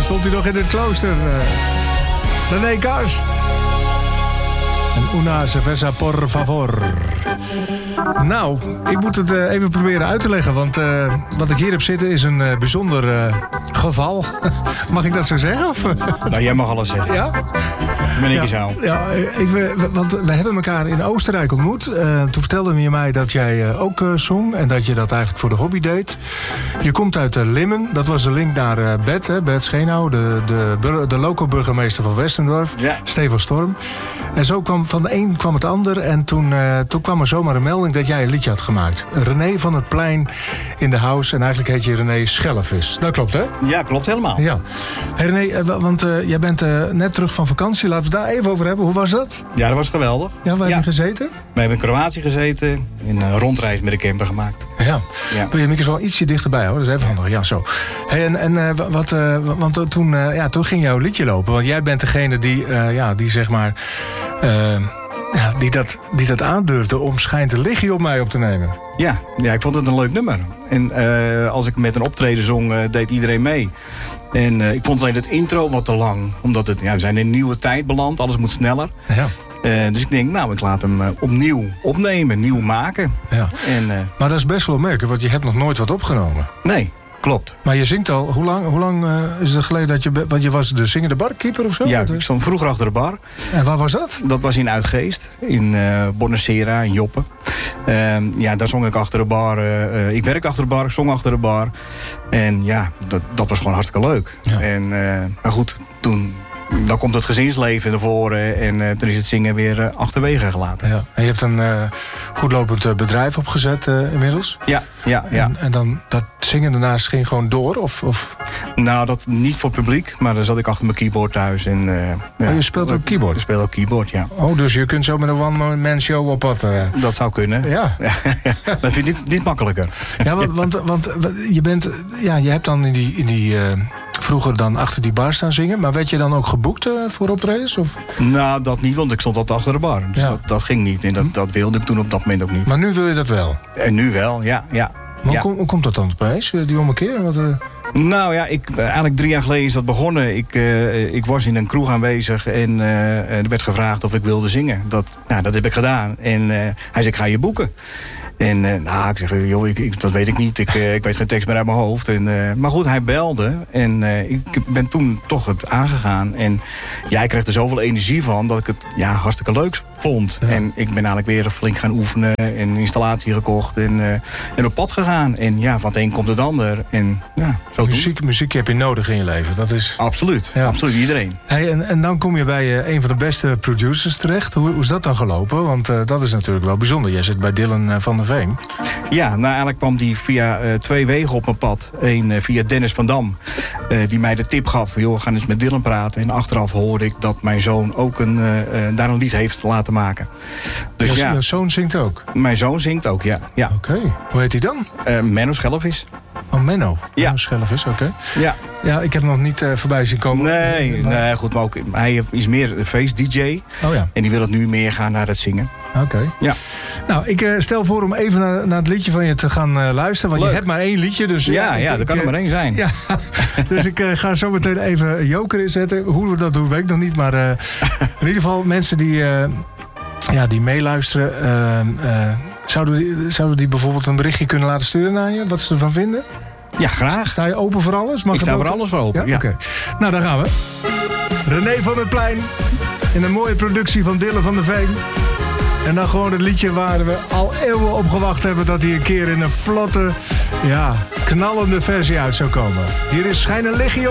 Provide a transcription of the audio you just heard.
stond hij nog in het klooster. René Karst. En una cerveza por favor. Nou, ik moet het even proberen uit te leggen. Want wat ik hier heb zitten is een bijzonder geval. Mag ik dat zo zeggen? Of? Nou, jij mag alles zeggen. Ja? Ben ik zo. Ja, even, want we hebben elkaar in Oostenrijk ontmoet. Toen vertelde je mij dat jij ook zong. En dat je dat eigenlijk voor de hobby deed. Je komt uit Limmen. Dat was de link naar Bert Schenau. De loco-burgemeester van Westendorf. Ja. Stefan Storm. En zo kwam van de een kwam het ander. En toen kwam er zomaar een melding dat jij een liedje had gemaakt. René van het Plein in de house. En eigenlijk heet je René Schellevis. Dat klopt, hè? Ja, klopt helemaal. Ja. Hey René, want jij bent net terug van vakantie. Laten we het daar even over hebben. Hoe was dat? Ja, dat was geweldig. Ja, waar heb je gezeten? We hebben in Kroatië gezeten. Een rondreis met de camper gemaakt. Ja. Wil je microfoon ietsje dichterbij houden? Dat is even handig. Ja, zo. Hey, want toen ging jouw liedje lopen. Want jij bent degene die zeg maar... die dat aandurfde om Schijnt te liggen op mij op te nemen. Ja, ik vond het een leuk nummer. En als ik met een optreden zong, deed iedereen mee. En ik vond alleen het intro wat te lang. Omdat we zijn in een nieuwe tijd beland. Alles moet sneller. Ja. Dus ik denk, ik laat hem opnieuw opnemen. Nieuw maken. Ja. Maar dat is best wel opmerkelijk, want je hebt nog nooit wat opgenomen. Nee. Klopt. Maar je zingt al, hoe lang is het geleden dat je... Want je was de zingende barkeeper of zo? Ja, ik stond vroeger achter de bar. En waar was dat? Dat was in Uitgeest, in Bonacera, in Joppen. Daar zong ik achter de bar. Ik werkte achter de bar, ik zong achter de bar. En dat was gewoon hartstikke leuk. Ja. Maar goed, dan komt het gezinsleven naar voren en toen is het zingen weer achterwege gelaten. Ja. En je hebt een goedlopend bedrijf opgezet inmiddels? Ja. En dan dat zingen daarnaast ging gewoon door? Of? Nou, dat niet voor publiek, maar dan zat ik achter mijn keyboard thuis. Je speelt ook keyboard? Ik speel ook keyboard, ja. Oh, dus je kunt zo met een one-man show op pad? Dat zou kunnen. Ja. Dat vind ik niet makkelijker. Ja, want je hebt dan in die vroeger dan achter die bar staan zingen. Maar werd je dan ook geboekt voor optredens? Of? Nou, dat niet, want ik stond altijd achter de bar. Dus dat ging niet. En dat wilde ik toen op dat moment ook niet. Maar nu wil je dat wel? En nu wel, ja. Maar hoe komt dat dan opeens, die ommekeer? Nou ja, eigenlijk 3 jaar geleden is dat begonnen. Ik was in een kroeg aanwezig en er werd gevraagd of ik wilde zingen. Dat heb ik gedaan. En hij zei, ik ga je boeken. En ik zeg, joh, dat weet ik niet. Ik weet geen tekst meer uit mijn hoofd. Maar goed, hij belde. En ik ben toen toch het aangegaan. En ik kreeg er zoveel energie van dat ik het hartstikke leuk vond. Ja. En ik ben eigenlijk weer flink gaan oefenen. En een installatie gekocht. En op pad gegaan. En van het een komt het ander. En zo muziek heb je nodig in je leven. Dat is... Absoluut. Ja. Absoluut, iedereen. Hey, en dan kom je bij een van de beste producers terecht. Hoe is dat dan gelopen? Want dat is natuurlijk wel bijzonder. Jij zit bij Dylan van der Veen. Ja, eigenlijk kwam die via 2 wegen op mijn pad. Eén via Dennis van Dam. Die mij de tip gaf. Joh, ga eens met Dylan praten. En achteraf hoorde ik dat mijn zoon ook daar een lied heeft laten maken. Dus jouw zoon zingt ook? Mijn zoon zingt ook, ja. Oké. Hoe heet hij dan? Menno Schellevis. Oh, Menno. Ja. Menno Schellevis, oké. Ja. Ja, ik heb hem nog niet voorbij zien komen. Nee, goed, maar ook, hij is meer een feest-dj. Oh ja. En die wil het nu meer gaan naar het zingen. Oké. Ja. Nou, ik stel voor om even naar het liedje van je te gaan luisteren. Want Leuk. je hebt maar 1 liedje. Dus dat kan er maar 1 zijn. Ja, dus ik ga zo meteen even joker inzetten. Hoe we dat doen, weet ik nog niet. Maar in ieder geval mensen die meeluisteren. Zouden die bijvoorbeeld een berichtje kunnen laten sturen naar je? Wat ze ervan vinden? Ja, graag. Sta je open voor alles? Ik sta voor alles voor open, ja. Oké. Nou, daar gaan we. René van het Plein. In een mooie productie van Dylan van der Veen. En dan gewoon het liedje waar we al eeuwen op gewacht hebben... dat hij een keer in een vlotte, knallende versie uit zou komen. Hier is Schijn een lichtje